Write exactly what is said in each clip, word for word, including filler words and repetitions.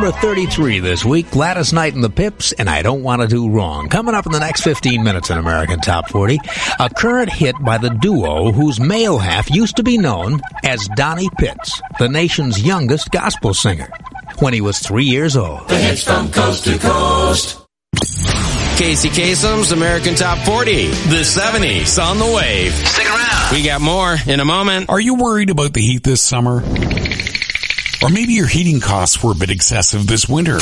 number thirty-three this week, Gladys Knight and the Pips, and I Don't Want to Do Wrong. Coming up in the next fifteen minutes in American Top forty, a current hit by the duo whose male half used to be known as Donnie Pitts, the nation's youngest gospel singer, when he was three years old. The hits from coast to coast. Casey Kasem's American Top forty, the seventies on the wave. Stick around. We got more in a moment. Are you worried about the heat this summer? Or maybe your heating costs were a bit excessive this winter.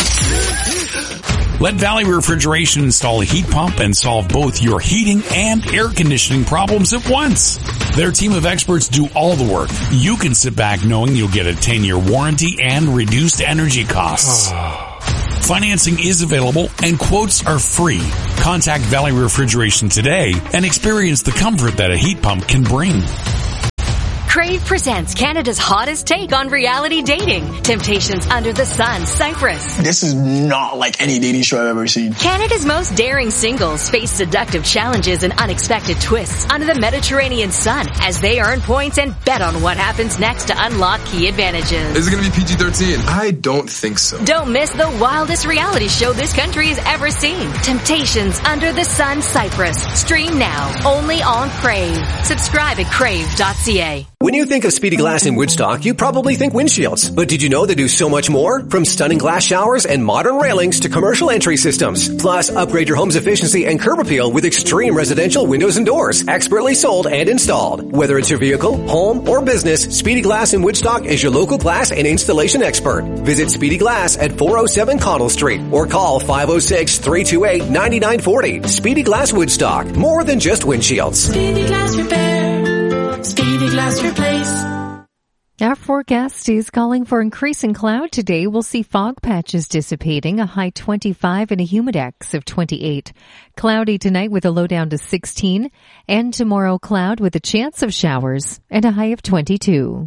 Let Valley Refrigeration install a heat pump and solve both your heating and air conditioning problems at once. Their team of experts do all the work. You can sit back knowing you'll get a ten-year warranty and reduced energy costs. Financing is available and quotes are free. Contact Valley Refrigeration today and experience the comfort that a heat pump can bring. Crave presents Canada's hottest take on reality dating. Temptations Under the Sun, Cyprus. This is not like any dating show I've ever seen. Canada's most daring singles face seductive challenges and unexpected twists under the Mediterranean sun as they earn points and bet on what happens next to unlock key advantages. Is it going to be P G thirteen? I don't think so. Don't miss the wildest reality show this country has ever seen. Temptations Under the Sun, Cyprus. Stream now, only on Crave. Subscribe at crave dot c a. When you think of Speedy Glass in Woodstock, you probably think windshields. But did you know they do so much more? From stunning glass showers and modern railings to commercial entry systems. Plus, upgrade your home's efficiency and curb appeal with extreme residential windows and doors. Expertly sold and installed. Whether it's your vehicle, home, or business, Speedy Glass in Woodstock is your local glass and installation expert. Visit Speedy Glass at four oh seven Connell Street or call five oh six, three two eight, nine nine four oh. Speedy Glass Woodstock. More than just windshields. Speedy Glass Repair. Speedy Glass Replace. Our forecast is calling for increasing cloud today. We'll see fog patches dissipating, a high twenty-five and a humidex of twenty-eight. Cloudy tonight with a low down to sixteen, and tomorrow cloud with a chance of showers and a high of twenty-two.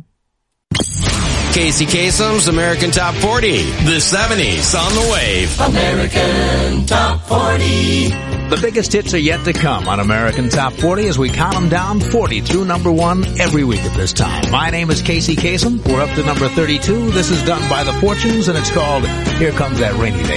Casey Kasem's American Top forty, the seventies on the wave. American Top forty. The biggest hits are yet to come on American Top forty as we count them down forty through number one every week at this time. My name is Casey Kasem. We're up to number thirty-two. This is done by The Fortunes, and it's called Here Comes That Rainy Day.